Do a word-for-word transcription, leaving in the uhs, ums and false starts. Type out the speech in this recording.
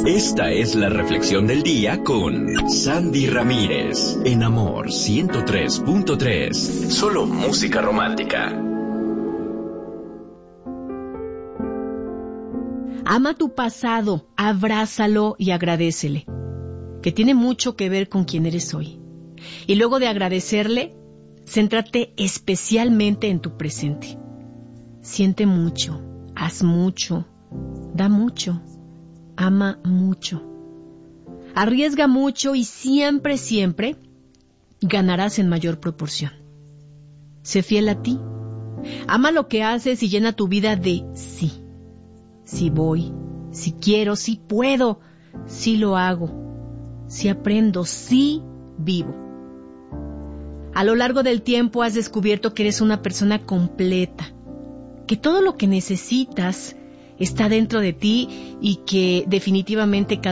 Esta es la reflexión del día con Sandy Ramírez, en Amor ciento tres punto tres. Solo música romántica. Ama tu pasado, abrázalo y agradécele, que tiene mucho que ver con quién eres hoy. Y luego de agradecerle, céntrate especialmente en tu presente. Siente mucho, haz mucho, da mucho, ama mucho. Arriesga mucho y siempre, siempre ganarás en mayor proporción. Sé fiel a ti. Ama lo que haces y llena tu vida de sí. Sí voy, sí quiero, sí puedo, sí lo hago, sí aprendo, sí vivo. A lo largo del tiempo has descubierto que eres una persona completa, que todo lo que necesitas está dentro de ti y que definitivamente cada